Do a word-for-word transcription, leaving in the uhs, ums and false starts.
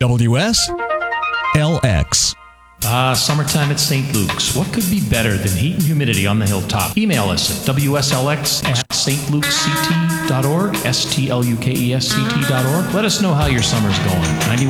W S L X. Ah, summertime at Saint Luke's. What could be better than heat and humidity on the hilltop? Email us at W S L X at S T lukes C T dot org, S T L U K E S C T dot org. Let us know how your summer's going.